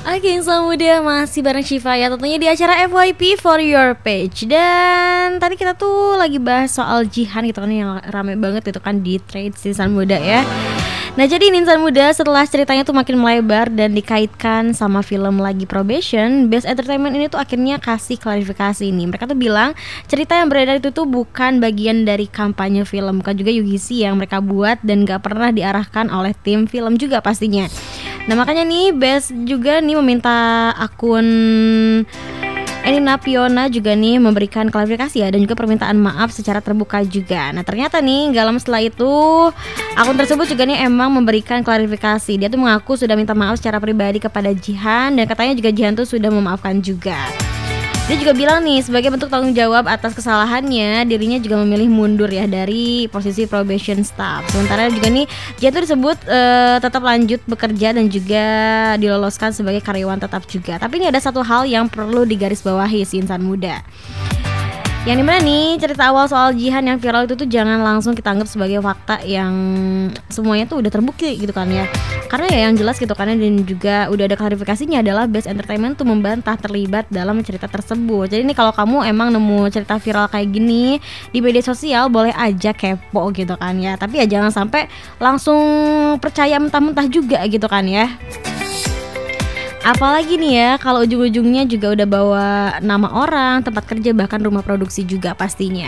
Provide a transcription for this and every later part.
Oke, selamat muda masih bareng Syifa ya, tentunya di acara FYP for your page. Dan tadi kita tuh lagi bahas soal Jihan gitu kan, yang rame banget itu kan di trade Insan Muda ya. Nah, jadi Insan Muda setelah ceritanya tuh makin melebar dan dikaitkan sama film lagi Probation, Best Entertainment ini tuh akhirnya kasih klarifikasi nih. Mereka tuh bilang cerita yang beredar itu tuh bukan bagian dari kampanye film, bukan juga UGC yang mereka buat dan gak pernah diarahkan oleh tim film juga pastinya. Nah, makanya nih Best juga nih meminta akun Eni Napiona juga nih memberikan klarifikasi ya, dan juga permintaan maaf secara terbuka juga. Nah, ternyata nih gak lama setelah itu akun tersebut juga nih emang memberikan klarifikasi. Dia tuh mengaku sudah minta maaf secara pribadi kepada Jihan, dan katanya juga Jihan tuh sudah memaafkan juga. Dia juga bilang nih, sebagai bentuk tanggung jawab atas kesalahannya, dirinya juga memilih mundur ya dari posisi probation staff. Sementara juga nih, dia tuh disebut tetap lanjut bekerja dan juga diloloskan sebagai karyawan tetap juga. Tapi ini ada satu hal yang perlu digarisbawahi si Insan Muda. Yang dimana nih cerita awal soal Jihan yang viral itu tuh jangan langsung kita anggap sebagai fakta yang semuanya tuh udah terbukti gitu kan ya. Karena ya yang jelas gitu kan, dan juga udah ada klarifikasinya adalah Best Entertainment tuh membantah terlibat dalam cerita tersebut. Jadi nih kalau kamu emang nemu cerita viral kayak gini di media sosial, boleh aja kepo gitu kan ya. Tapi ya jangan sampai langsung percaya mentah-mentah juga gitu kan ya. Apalagi nih ya kalau ujung-ujungnya juga udah bawa nama orang, tempat kerja, bahkan rumah produksi juga pastinya.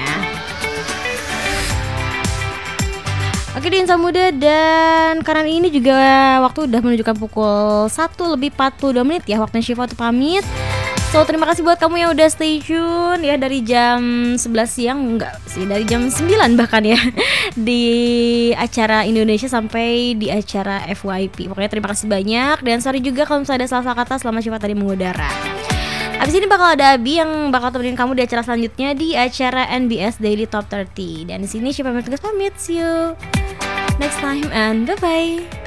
Oke di Insan Muda, dan karena ini juga waktu udah menunjukkan pukul 1:42 ya, waktunya Syifa untuk pamit. So terima kasih buat kamu yang udah stay tune ya dari jam 11 siang, enggak sih, dari jam 9 bahkan ya di acara Indonesia sampai di acara FYP. Pokoknya terima kasih banyak, dan sorry juga kalau misalnya ada salah kata selama Syifa tadi mengudara. Abis ini bakal ada Abi yang bakal temenin kamu di acara selanjutnya di acara NBS Daily Top 30. Dan di sini Syifa pamit, see you next time and bye bye.